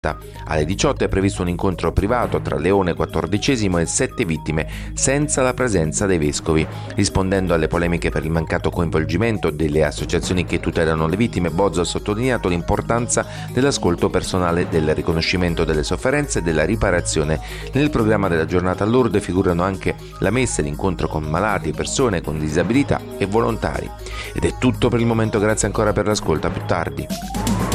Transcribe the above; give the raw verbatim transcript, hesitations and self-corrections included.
Alle diciotto è previsto un incontro privato tra Leone quattordicesimo e sette vittime, senza la presenza dei vescovi. Rispondendo alle polemiche per il mancato coinvolgimento delle associazioni che tutelano le vittime, Bozzo ha sottolineato l'importanza dell'ascolto personale, del riconoscimento delle sofferenze e della riparazione. Nel programma della giornata a Lourdes figurano anche la messa e l'incontro con malati, persone con disabilità e volontari. Ed è tutto per il momento, grazie ancora per l'ascolto, a più tardi.